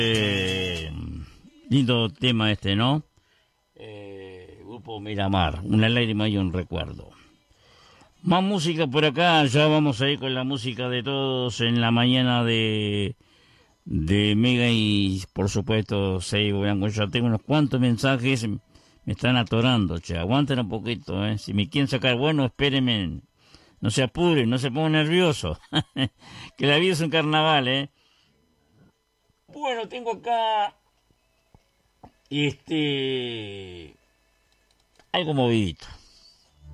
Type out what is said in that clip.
Lindo tema este, ¿no? Grupo Miramar, una lágrima y un recuerdo. Más música por acá, ya vamos a ir con la música de todos en la mañana de Mega y por supuesto Seibo Blanco. Ya tengo unos cuantos mensajes, me están atorando, che, aguanten un poquito, si me quieren sacar, bueno, espérenme, no se apuren, no se pongan nerviosos, que la vida es un carnaval, Bueno, tengo acá, algo movidito.